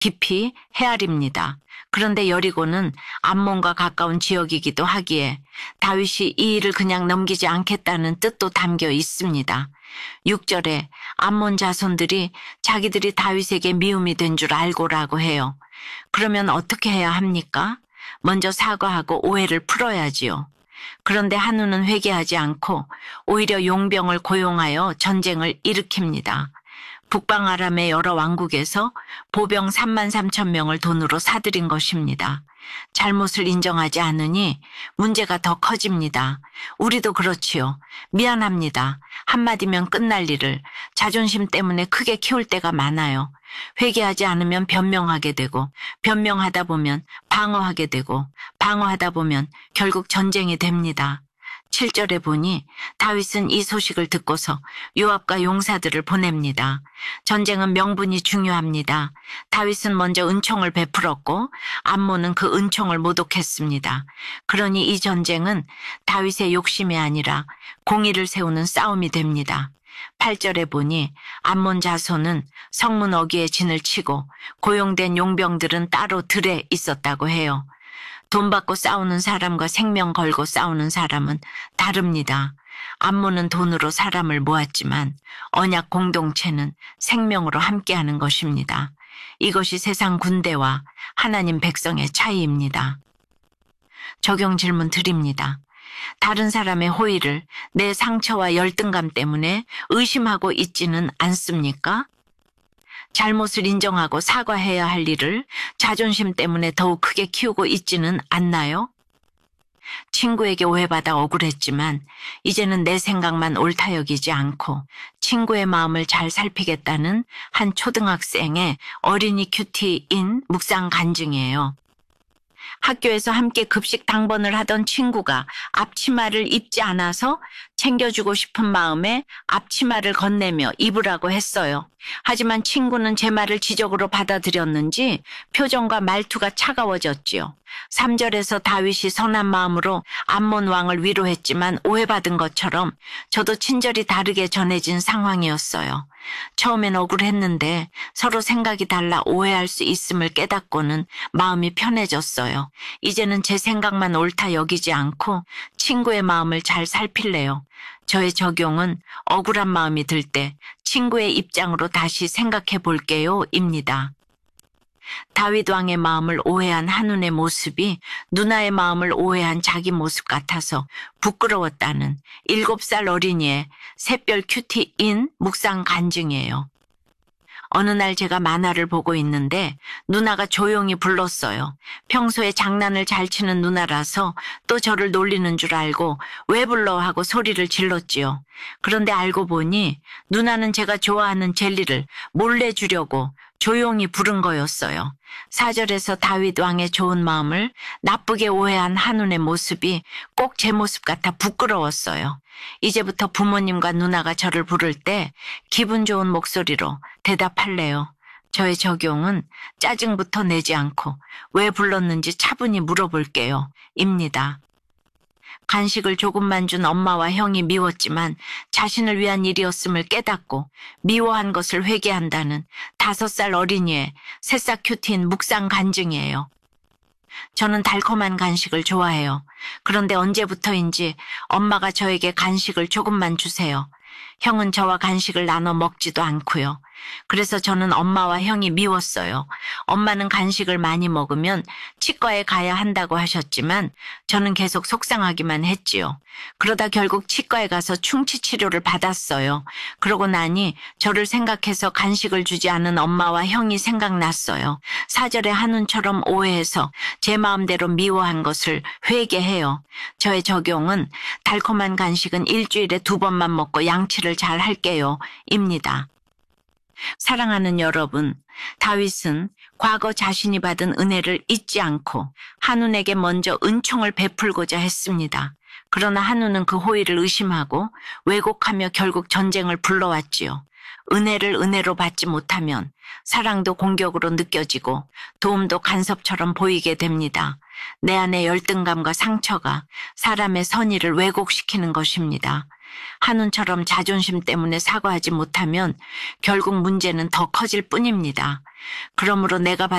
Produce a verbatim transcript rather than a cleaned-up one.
깊이 헤아립니다. 그런데 여리고는 암몬과 가까운 지역이기도 하기에 다윗이 이 일을 그냥 넘기지 않겠다는 뜻도 담겨 있습니다. 육 절에 암몬 자손들이 자기들이 다윗에게 미움이 된 줄 알고라고 해요. 그러면 어떻게 해야 합니까? 먼저 사과하고 오해를 풀어야지요. 그런데 한우는 회개하지 않고 오히려 용병을 고용하여 전쟁을 일으킵니다. 북방 아람의 여러 왕국에서 보병 삼만 삼천 명을 돈으로 사들인 것입니다. 잘못을 인정하지 않으니 문제가 더 커집니다. 우리도 그렇지요. 미안합니다. 한마디면 끝날 일을 자존심 때문에 크게 키울 때가 많아요. 회개하지 않으면 변명하게 되고, 변명하다 보면 방어하게 되고, 방어하다 보면 결국 전쟁이 됩니다. 칠 절에 보니 다윗은 이 소식을 듣고서 요압과 용사들을 보냅니다. 전쟁은 명분이 중요합니다. 다윗은 먼저 은총을 베풀었고 암몬은 그 은총을 모독했습니다. 그러니 이 전쟁은 다윗의 욕심이 아니라 공의를 세우는 싸움이 됩니다. 팔 절에 보니 암몬 자손은 성문 어귀에 진을 치고 고용된 용병들은 따로 들에 있었다고 해요. 돈 받고 싸우는 사람과 생명 걸고 싸우는 사람은 다릅니다. 암몬은 돈으로 사람을 모았지만 언약 공동체는 생명으로 함께하는 것입니다. 이것이 세상 군대와 하나님 백성의 차이입니다. 적용 질문 드립니다. 다른 사람의 호의를 내 상처와 열등감 때문에 의심하고 있지는 않습니까? 잘못을 인정하고 사과해야 할 일을 자존심 때문에 더욱 크게 키우고 있지는 않나요? 친구에게 오해받아 억울했지만 이제는 내 생각만 옳다 여기지 않고 친구의 마음을 잘 살피겠다는 한 초등학생의 어린이 큐티인 묵상 간증이에요. 학교에서 함께 급식 당번을 하던 친구가 앞치마를 입지 않아서 챙겨주고 싶은 마음에 앞치마를 건네며 입으라고 했어요. 하지만 친구는 제 말을 지적으로 받아들였는지 표정과 말투가 차가워졌지요. 삼 절에서 다윗이 선한 마음으로 암몬 왕을 위로했지만 오해받은 것처럼 저도 친절이 다르게 전해진 상황이었어요. 처음엔 억울했는데 서로 생각이 달라 오해할 수 있음을 깨닫고는 마음이 편해졌어요. 이제는 제 생각만 옳다 여기지 않고 친구의 마음을 잘 살필래요. 저의 적용은 억울한 마음이 들 때 친구의 입장으로 다시 생각해 볼게요 입니다. 다윗 왕의 마음을 오해한 한운의 모습이 누나의 마음을 오해한 자기 모습 같아서 부끄러웠다는 일곱 살 어린이의 샛별 큐티인 묵상 간증이에요. 어느 날 제가 만화를 보고 있는데 누나가 조용히 불렀어요. 평소에 장난을 잘 치는 누나라서 또 저를 놀리는 줄 알고 왜 불러 하고 소리를 질렀지요. 그런데 알고 보니 누나는 제가 좋아하는 젤리를 몰래 주려고 조용히 부른 거였어요. 사 절에서 다윗 왕의 좋은 마음을 나쁘게 오해한 한운의 모습이 꼭 제 모습 같아 부끄러웠어요. 이제부터 부모님과 누나가 저를 부를 때 기분 좋은 목소리로 대답할래요. 저의 적용은 짜증부터 내지 않고 왜 불렀는지 차분히 물어볼게요. 입니다. 간식을 조금만 준 엄마와 형이 미웠지만 자신을 위한 일이었음을 깨닫고 미워한 것을 회개한다는 다섯 살 어린이의 새싹 큐티인 묵상 간증이에요. 저는 달콤한 간식을 좋아해요. 그런데 언제부터인지 엄마가 저에게 간식을 조금만 주세요. 형은 저와 간식을 나눠 먹지도 않고요. 그래서 저는 엄마와 형이 미웠어요. 엄마는 간식을 많이 먹으면 치과에 가야 한다고 하셨지만 저는 계속 속상하기만 했지요. 그러다 결국 치과에 가서 충치 치료를 받았어요. 그러고 나니 저를 생각해서 간식을 주지 않은 엄마와 형이 생각났어요. 사 절에 한운처럼 오해해서 제 마음대로 미워한 것을 회개해요. 저의 적용은 달콤한 간식은 일주일에 두 번만 먹고 양치를 잘 할게요. 입니다. 사랑하는 여러분, 다윗은 과거 자신이 받은 은혜를 잊지 않고 한운에게 먼저 은총을 베풀고자 했습니다. 그러나 한운은 그 호의를 의심하고 왜곡하며 결국 전쟁을 불러왔지요. 은혜를 은혜로 받지 못하면 사랑도 공격으로 느껴지고 도움도 간섭처럼 보이게 됩니다. 내 안의 열등감과 상처가 사람의 선의를 왜곡시키는 것입니다. 한운처럼 자존심 때문에 사과하지 못하면 결국 문제는 더 커질 뿐입니다. 그러므로 내가 받은